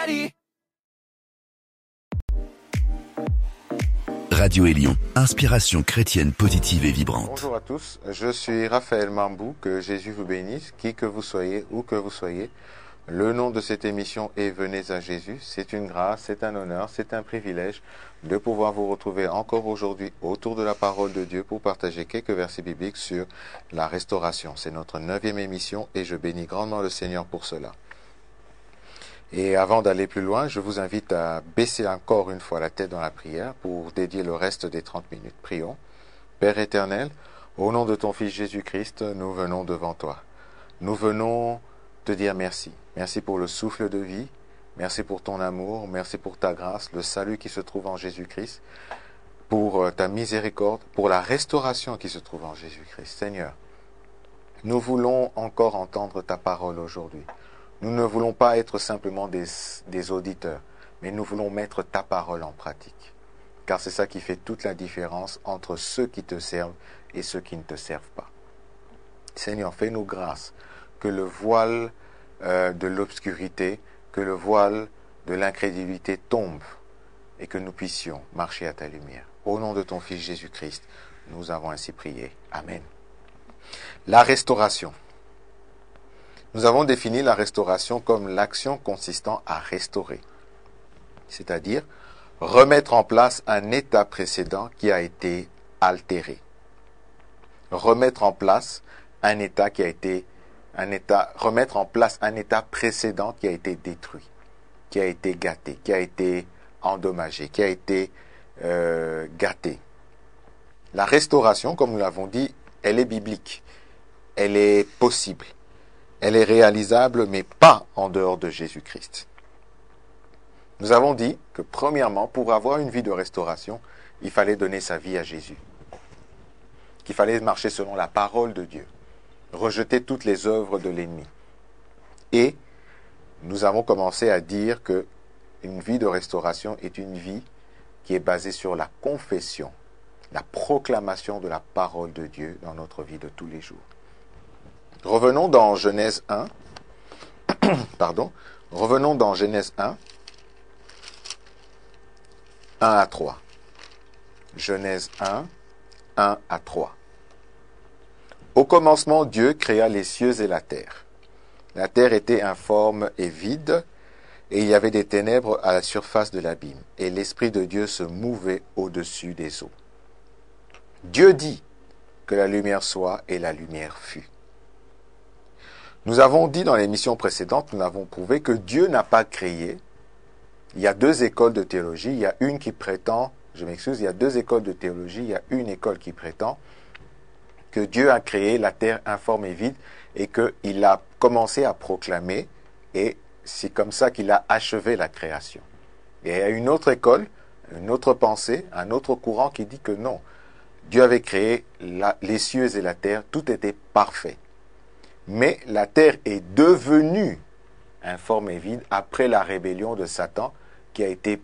ready. Radio Élion, inspiration chrétienne positive et vibrante. Bonjour à tous, je suis Raphaël Mambou, que Jésus vous bénisse, qui que vous soyez, où que vous soyez. Le nom de cette émission est Venez à Jésus. C'est une grâce, c'est un honneur, c'est un privilège de pouvoir vous retrouver encore aujourd'hui autour de la parole de Dieu pour partager quelques versets bibliques sur la restauration. C'est notre 9e émission et je bénis grandement le Seigneur pour cela. Et avant d'aller plus loin, je vous invite à baisser encore une fois la tête dans la prière pour dédier le reste des 30 minutes. Prions. Père éternel, au nom de ton Fils Jésus-Christ, nous venons devant toi. Nous venons te dire merci. Merci pour le souffle de vie. Merci pour ton amour. Merci pour ta grâce, le salut qui se trouve en Jésus-Christ, pour ta miséricorde, pour la restauration qui se trouve en Jésus-Christ. Seigneur, nous voulons encore entendre ta parole aujourd'hui. Nous ne voulons pas être simplement des auditeurs, mais nous voulons mettre ta parole en pratique. Car c'est ça qui fait toute la différence entre ceux qui te servent et ceux qui ne te servent pas. Seigneur, fais-nous grâce que le voile de l'obscurité, que le voile de l'incrédulité tombe et que nous puissions marcher à ta lumière. Au nom de ton Fils Jésus-Christ, nous avons ainsi prié. Amen. La restauration. Nous avons défini la restauration comme l'action consistant à restaurer, c'est-à-dire remettre en place un état précédent qui a été altéré. Remettre en place un état précédent qui a été détruit, qui a été gâté, qui a été endommagé, qui a été gâté. La restauration, comme nous l'avons dit, elle est biblique, elle est possible. Elle est réalisable, mais pas en dehors de Jésus-Christ. Nous avons dit que, premièrement, pour avoir une vie de restauration, il fallait donner sa vie à Jésus. Qu'il fallait marcher selon la parole de Dieu. Rejeter toutes les œuvres de l'ennemi. Et nous avons commencé à dire que une vie de restauration est une vie qui est basée sur la confession, la proclamation de la parole de Dieu dans notre vie de tous les jours. Revenons dans Genèse 1. Revenons dans Genèse 1. 1 à 3. Genèse 1, 1 à 3. Au commencement, Dieu créa les cieux et la terre. La terre était informe et vide, et il y avait des ténèbres à la surface de l'abîme, et l'Esprit de Dieu se mouvait au-dessus des eaux. Dieu dit que la lumière soit, et la lumière fut. Nous avons dit dans l'émission précédente, nous avons prouvé que Dieu n'a pas créé. Il y a deux écoles de théologie. Il y a une qui prétend, il y a deux écoles de théologie. Il y a une école qui prétend que Dieu a créé la terre informe et vide et qu'il a commencé à proclamer et c'est comme ça qu'il a achevé la création. Et il y a une autre école, une autre pensée, un autre courant qui dit que non. Dieu avait créé les cieux et la terre, tout était parfait. Mais la terre est devenue informe et vide après la rébellion de Satan qui a été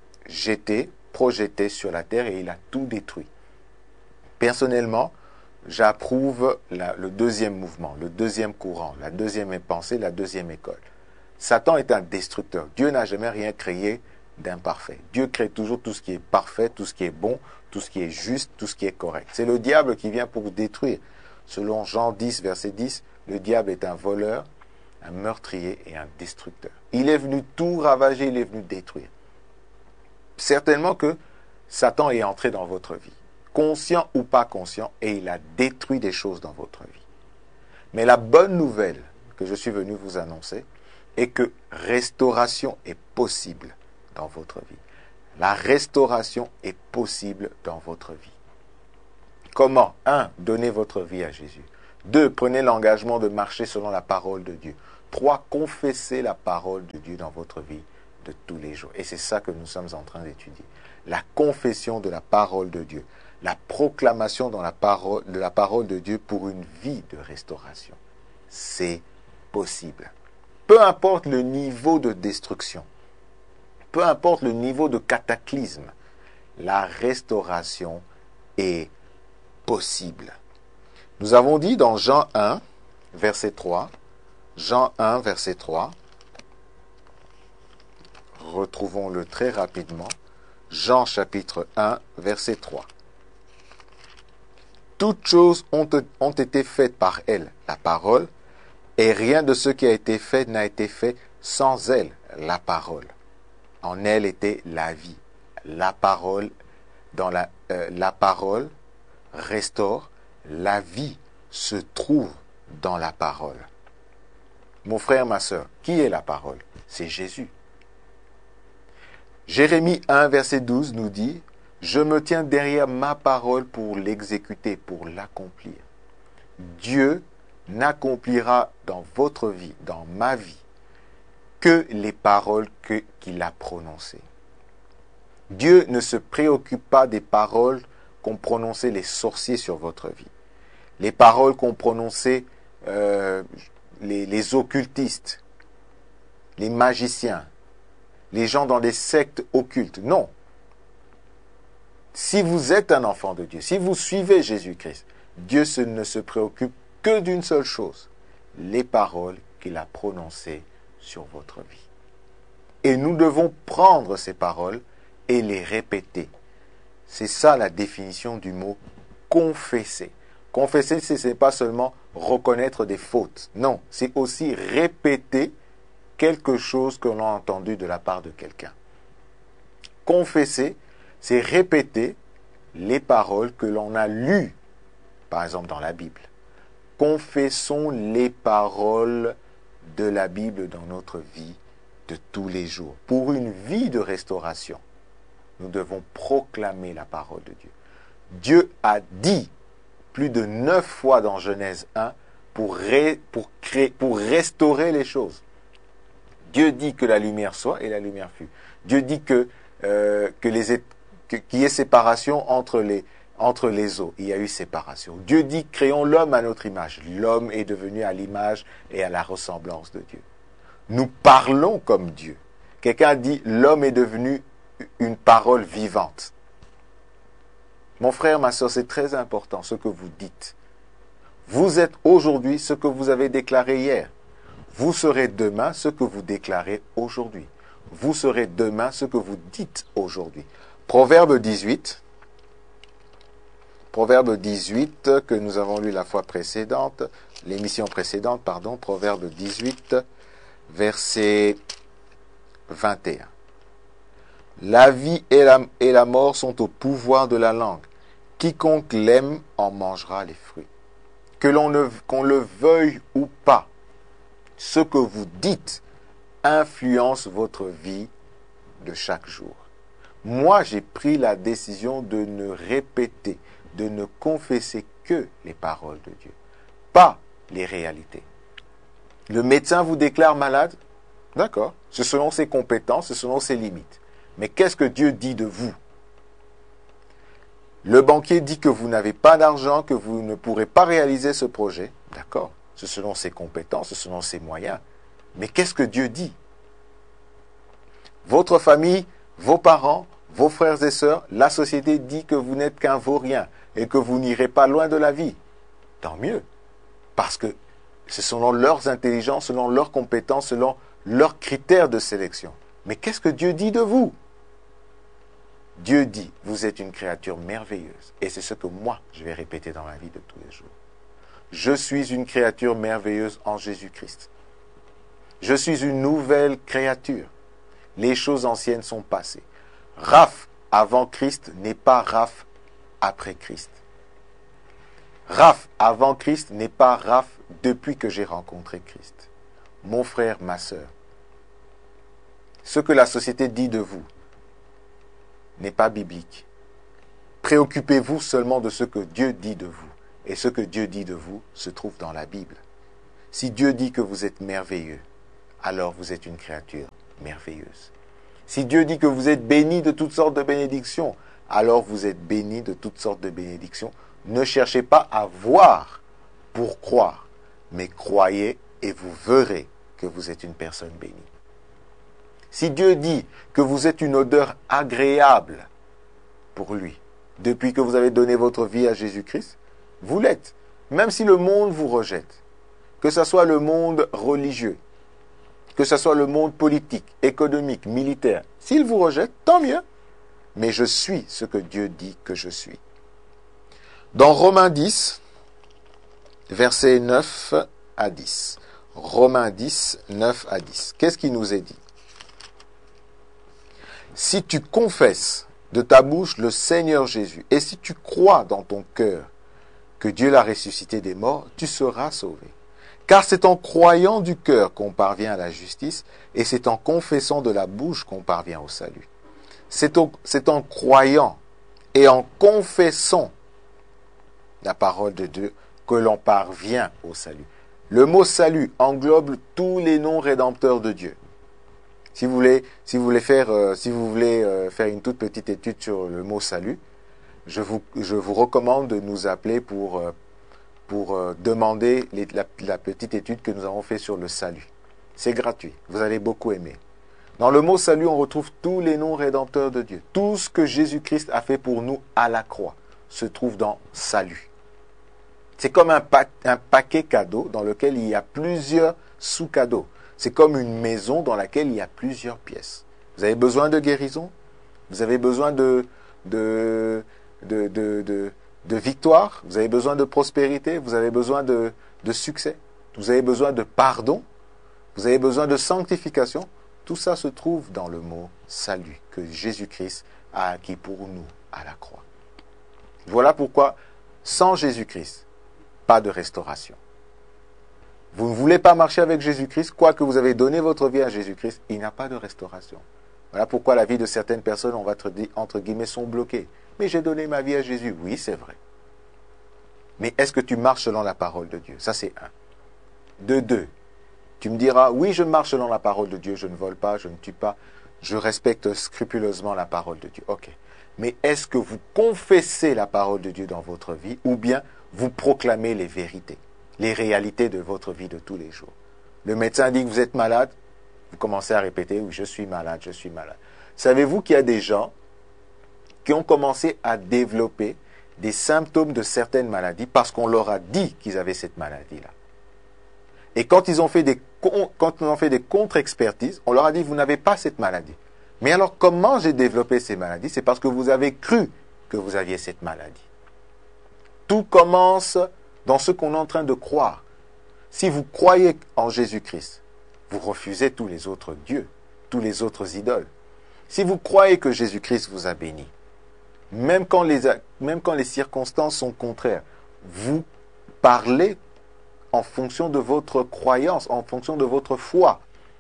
projeté sur la terre et il a tout détruit. Personnellement, j'approuve le deuxième mouvement, le deuxième courant, la deuxième pensée, la deuxième école. Satan est un destructeur. Dieu n'a jamais rien créé d'imparfait. Dieu crée toujours tout ce qui est parfait, tout ce qui est bon, tout ce qui est juste, tout ce qui est correct. C'est le diable qui vient pour détruire. Selon Jean 10, verset 10, le diable est un voleur, un meurtrier et un destructeur. Il est venu tout ravager, il est venu détruire. Certainement que Satan est entré dans votre vie, conscient ou pas conscient, et il a détruit des choses dans votre vie. Mais la bonne nouvelle que je suis venu vous annoncer est que restauration est possible dans votre vie. La restauration est possible dans votre vie. Comment? 1. Donnez votre vie à Jésus. 2. Prenez l'engagement de marcher selon la parole de Dieu. 3. Confessez la parole de Dieu dans votre vie de tous les jours. Et c'est ça que nous sommes en train d'étudier. La confession de la parole de Dieu. La proclamation de la parole de Dieu pour une vie de restauration. C'est possible. Peu importe le niveau de destruction. Peu importe le niveau de cataclysme. La restauration est possible. Nous avons dit dans Jean 1, verset 3, Jean 1, verset 3, retrouvons-le très rapidement. Jean chapitre 1, verset 3. Toutes choses ont été faites par elle, la parole, et rien de ce qui a été fait n'a été fait sans elle, la parole. En elle était la vie. La parole, la parole restaure, la vie se trouve dans la parole. Mon frère, ma sœur, qui est la parole? C'est Jésus. Jérémie 1, verset 12 nous dit « Je me tiens derrière ma parole pour l'exécuter, pour l'accomplir. » Dieu n'accomplira dans votre vie, dans ma vie, que les paroles qu'il a prononcées. Dieu ne se préoccupe pas des paroles qu'ont prononcées les sorciers sur votre vie. Les paroles qu'ont prononcées les occultistes, les magiciens, les gens dans des sectes occultes. Non. Si vous êtes un enfant de Dieu, si vous suivez Jésus-Christ, Dieu ne se préoccupe que d'une seule chose, les paroles qu'il a prononcées sur votre vie. Et nous devons prendre ces paroles et les répéter. C'est ça la définition du mot confesser. Confesser, ce n'est pas seulement reconnaître des fautes. Non, c'est aussi répéter quelque chose que l'on a entendu de la part de quelqu'un. Confesser, c'est répéter les paroles que l'on a lues, par exemple dans la Bible. Confessons les paroles de la Bible dans notre vie de tous les jours. Pour une vie de restauration, nous devons proclamer la parole de Dieu. Dieu a dit plus de 9 fois dans Genèse 1 pour restaurer les choses. Dieu dit que la lumière soit et la lumière fut. Dieu dit qu'il y ait séparation entre les eaux. Il y a eu séparation. Dieu dit créons l'homme à notre image. L'homme est devenu à l'image et à la ressemblance de Dieu. Nous parlons comme Dieu. Quelqu'un dit l'homme est devenu une parole vivante. Mon frère, ma soeur, c'est très important ce que vous dites. Vous êtes aujourd'hui ce que vous avez déclaré hier. Vous serez demain ce que vous déclarez aujourd'hui. Vous serez demain ce que vous dites aujourd'hui. Proverbe 18 que nous avons lu la fois précédente, l'émission précédente, pardon, Proverbe 18, verset 21. La vie et la mort sont au pouvoir de la langue. Quiconque l'aime en mangera les fruits. Qu'on le veuille ou pas, ce que vous dites influence votre vie de chaque jour. Moi, j'ai pris la décision de ne répéter, de ne confesser que les paroles de Dieu, pas les réalités. Le médecin vous déclare malade, d'accord, c'est selon ses compétences, c'est selon ses limites. Mais qu'est-ce que Dieu dit de vous? Le banquier dit que vous n'avez pas d'argent, que vous ne pourrez pas réaliser ce projet. D'accord, c'est selon ses compétences, c'est selon ses moyens. Mais qu'est-ce que Dieu dit? Votre famille, vos parents, vos frères et sœurs, la société dit que vous n'êtes qu'un vaurien et que vous n'irez pas loin de la vie. Tant mieux, parce que c'est selon leurs intelligences, selon leurs compétences, selon leurs critères de sélection. Mais qu'est-ce que Dieu dit de vous? Dieu dit, vous êtes une créature merveilleuse. Et c'est ce que moi, je vais répéter dans ma vie de tous les jours. Je suis une créature merveilleuse en Jésus-Christ. Je suis une nouvelle créature. Les choses anciennes sont passées. Raph avant Christ n'est pas Raph après Christ. Raph avant Christ n'est pas Raph depuis que j'ai rencontré Christ. Mon frère, ma sœur, ce que la société dit de vous n'est pas biblique. Préoccupez-vous seulement de ce que Dieu dit de vous. Et ce que Dieu dit de vous se trouve dans la Bible. Si Dieu dit que vous êtes merveilleux, alors vous êtes une créature merveilleuse. Si Dieu dit que vous êtes béni de toutes sortes de bénédictions, alors vous êtes béni de toutes sortes de bénédictions. Ne cherchez pas à voir pour croire, mais croyez et vous verrez que vous êtes une personne bénie. Si Dieu dit que vous êtes une odeur agréable pour lui, depuis que vous avez donné votre vie à Jésus-Christ, vous l'êtes. Même si le monde vous rejette, que ce soit le monde religieux, que ce soit le monde politique, économique, militaire, s'il vous rejette, tant mieux. Mais je suis ce que Dieu dit que je suis. Dans Romains 10, versets 9 à 10. Romains 10, 9 à 10. Qu'est-ce qui nous est dit? Si tu confesses de ta bouche le Seigneur Jésus, et si tu crois dans ton cœur que Dieu l'a ressuscité des morts, tu seras sauvé. Car c'est en croyant du cœur qu'on parvient à la justice, et c'est en confessant de la bouche qu'on parvient au salut. C'est en croyant et en confessant la parole de Dieu que l'on parvient au salut. Le mot salut englobe tous les noms rédempteurs de Dieu. Si vous voulez faire une toute petite étude sur le mot salut, je vous recommande de nous appeler pour demander la petite étude que nous avons fait sur le salut. C'est gratuit. Vous allez beaucoup aimer. Dans le mot salut, on retrouve tous les noms rédempteurs de Dieu. Tout ce que Jésus-Christ a fait pour nous à la croix se trouve dans salut. C'est comme un paquet cadeau dans lequel il y a plusieurs sous-cadeaux. C'est comme une maison dans laquelle il y a plusieurs pièces. Vous avez besoin de guérison? Vous avez besoin de victoire? Vous avez besoin de prospérité? Vous avez besoin de succès? Vous avez besoin de pardon? Vous avez besoin de sanctification? Tout ça se trouve dans le mot salut que Jésus-Christ a acquis pour nous à la croix. Voilà pourquoi, sans Jésus-Christ, pas de restauration. Vous ne voulez pas marcher avec Jésus-Christ, quoique vous avez donné votre vie à Jésus-Christ, il n'y a pas de restauration. Voilà pourquoi la vie de certaines personnes, on va être dit, entre guillemets, sont bloquées. Mais j'ai donné ma vie à Jésus. Oui, c'est vrai. Mais est-ce que tu marches selon la parole de Dieu? Ça, c'est un. De deux, tu me diras, oui, je marche selon la parole de Dieu, je ne vole pas, je ne tue pas, je respecte scrupuleusement la parole de Dieu. Ok. Mais est-ce que vous confessez la parole de Dieu dans votre vie ou bien vous proclamez les vérités, les réalités de votre vie de tous les jours? Le médecin dit que vous êtes malade, vous commencez à répéter, oui, je suis malade, je suis malade. Savez-vous qu'il y a des gens qui ont commencé à développer des symptômes de certaines maladies parce qu'on leur a dit qu'ils avaient cette maladie-là. Et quand ils ont fait des contre-expertises, on leur a dit, vous n'avez pas cette maladie. Mais alors, comment j'ai développé ces maladies? C'est parce que vous avez cru que vous aviez cette maladie. Tout commence dans ce qu'on est en train de croire. Si vous croyez en Jésus-Christ, vous refusez tous les autres dieux, tous les autres idoles. Si vous croyez que Jésus-Christ vous a béni, même quand les circonstances sont contraires, vous parlez en fonction de votre croyance, en fonction de votre foi.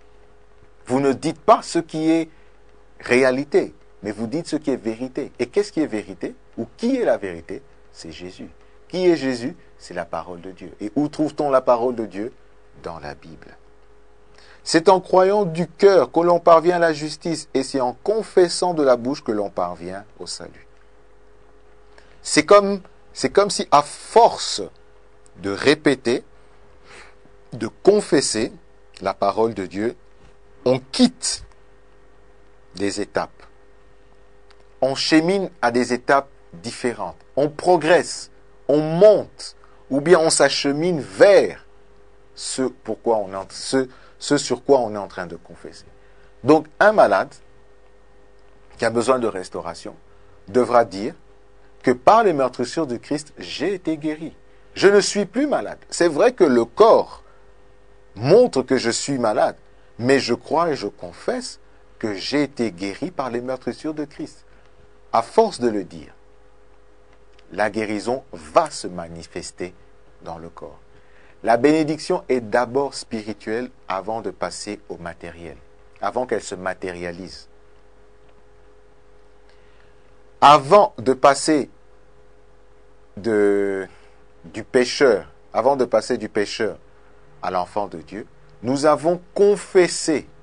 Vous ne dites pas ce qui est réalité, mais vous dites ce qui est vérité. Et qu'est-ce qui est vérité? Ou qui est la vérité? C'est Jésus. Qui est Jésus? C'est la parole de Dieu. Et où trouve-t-on la parole de Dieu? Dans la Bible. C'est en croyant du cœur que l'on parvient à la justice, et c'est en confessant de la bouche que l'on parvient au salut. C'est comme si, à force de répéter, de confesser la parole de Dieu, on quitte des étapes. On chemine à des étapes différentes. On progresse, on monte, ou bien on s'achemine vers ce sur quoi on est en train de confesser. Donc, un malade qui a besoin de restauration devra dire que par les meurtrissures de Christ, j'ai été guéri. Je ne suis plus malade. C'est vrai que le corps montre que je suis malade, mais je crois et je confesse que j'ai été guéri par les meurtrissures de Christ. À force de le dire, la guérison va se manifester dans le corps. La bénédiction est d'abord spirituelle avant de passer au matériel, avant qu'elle se matérialise. Avant de passer du pécheur à l'enfant de Dieu, nous avons confessé